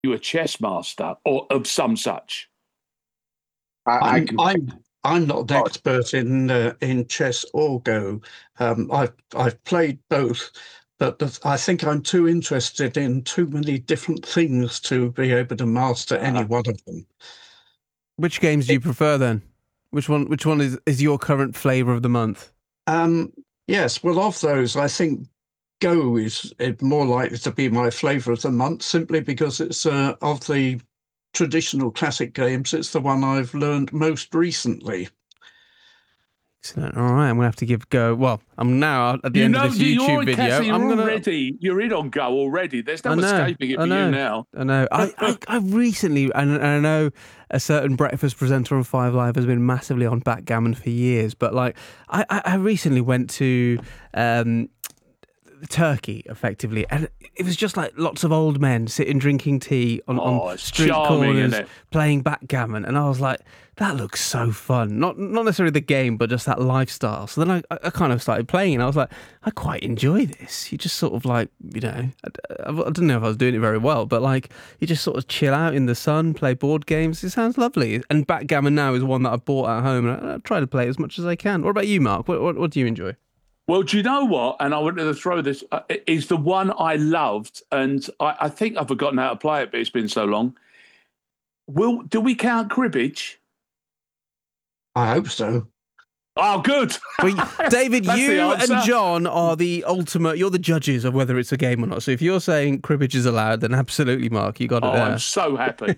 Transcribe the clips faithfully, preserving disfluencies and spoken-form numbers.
you a chess master or of some such? I, I I'm, can. I'm I'm not an expert in uh, in chess or Go. Um, I've I've played both, but the, I think I'm too interested in too many different things to be able to master any one of them. Which games do you prefer then? Which one? Which one is, is your current flavour of the month? Um, yes, well, of those, I think Go is uh, more likely to be my flavour of the month, simply because it's uh, of the traditional classic games, it's the one I've learned most recently. Excellent. All right, I'm gonna have to give Go. Well, I'm now at the You end know, of this you're, YouTube video. Cassie, you're I'm gonna. already, you're in on Go already. There's no I know, escaping it I for know, you now. I know. I, I, I recently, and, and I know a certain breakfast presenter on Five Live has been massively on backgammon for years, but like, I, I I recently went to. Um, Turkey, effectively, and it was just like lots of old men sitting drinking tea on, Oh, on it's street charming, corners isn't it? playing backgammon, and I was like, that looks so fun. Not not necessarily the game, but just that lifestyle. So then I, I kind of started playing, and I was like, I quite enjoy this. You just sort of like, you know, I, I don't know if I was doing it very well, but like you just sort of chill out in the sun, play board games. It sounds lovely. And backgammon now is one that I've bought at home, and I, I try to play it as much as I can. What about you, Mark? What what, what do you enjoy? Well, do you know what? And I wanted to throw this, uh, is the one I loved, and I, I think I've forgotten how to play it, but it's been so long. Will do we count cribbage? I hope so. Oh, good. Well, David, That's the you answer. and John are the ultimate, you're the judges of whether it's a game or not. So if you're saying cribbage is allowed, then absolutely, Mark, you got it Oh, there. I'm so happy.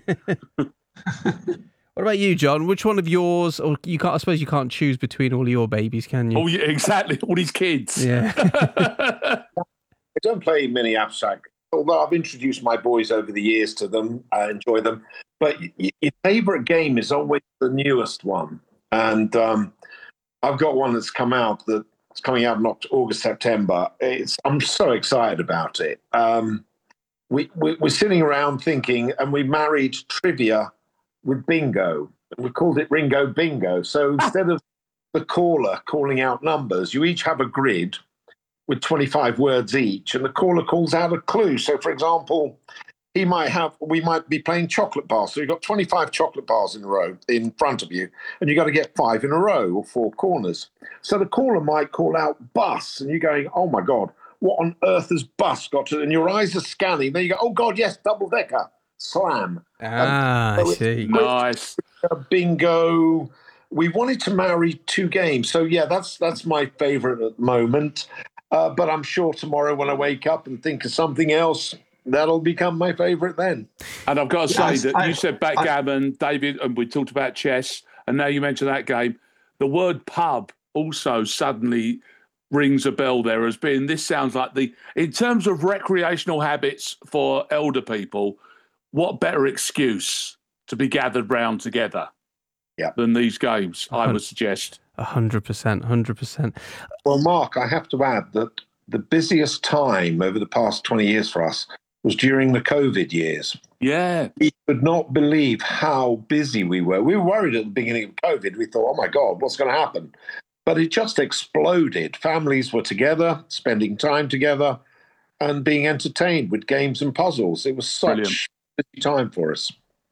What about you, John? Which one of yours, or you can't, I suppose you can't choose between all of your babies, can you? Oh, yeah, exactly. All these kids. Yeah. I don't play many abstract, although I've introduced my boys over the years to them. I enjoy them. But y- your favourite game is always the newest one. And um, I've got one that's come out that's coming out in Oct- August, September. It's, I'm so excited about it. Um, we, we, we're sitting around thinking, and we married trivia with bingo. We called it Ringo Bingo. So instead of the caller calling out numbers, you each have a grid with twenty-five words each, and the caller calls out a clue. So, for example, he might have, we might be playing chocolate bars. So you've got twenty-five chocolate bars in a row in front of you, and you've got to get five in a row or four corners. So the caller might call out bus, and you're going, oh my God, what on earth has bus got to, and your eyes are scanning. Then you go, oh God, yes, double decker, slam. Ah, Um, I so see. Nice. Bingo. We wanted to marry two games. So yeah, that's that's my favorite at the moment. Uh, but I'm sure tomorrow when I wake up and think of something else, that'll become my favorite then. And I've got to say Yes, that I- you said backgammon, David, and we talked about chess, and now you mentioned that game. The word pub also suddenly rings a bell there as being, this sounds like the, in terms of recreational habits for elder people, what better excuse to be gathered round together Yeah. than these games, I would suggest. A hundred percent, hundred percent. Well, Mark, I have to add that the busiest time over the past twenty years for us was during the COVID years. Yeah. We could not believe how busy we were. We were worried at the beginning of COVID. We thought, oh my God, what's going to happen? But it just exploded. Families were together, spending time together, and being entertained with games and puzzles. It was such Brilliant. a busy time for us.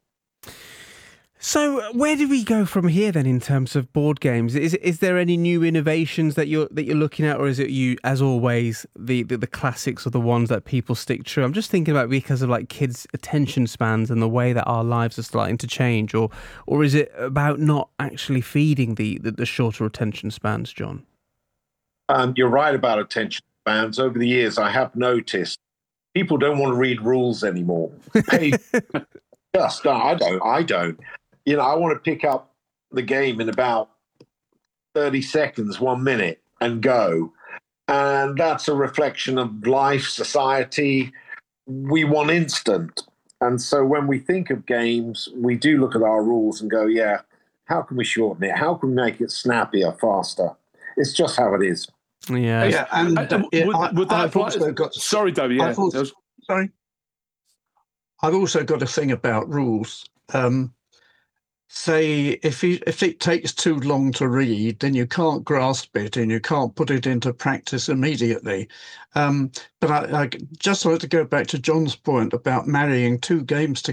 So where do we go from here then in terms of board games? Is is there any new innovations that you're that you're looking at, or is it you, as always, the, the, the classics are the ones that people stick true? I'm just thinking about because of like kids' attention spans and the way that our lives are starting to change, or or is it about not actually feeding the, the, the shorter attention spans, John? Um, you're right about attention spans. Over the years, I have noticed people don't want to read rules anymore. Hey, just I don't. I don't. You know, I want to pick up the game in about thirty seconds, one minute, and go. And that's a reflection of life, society. We want instant. And so when we think of games, we do look at our rules and go, yeah, how can we shorten it? How can we make it snappier, faster? It's just how it is. Yeah. Yeah, and Uh, uh, yeah, would- I, would that I've apply- also got. Sorry, David. Yeah. I've also, There was- sorry. I've also got a thing about rules. Um, they if you, if it takes too long to read, then you can't grasp it and you can't put it into practice immediately. Um, but I, I just like to go back to John's point about marrying two games together.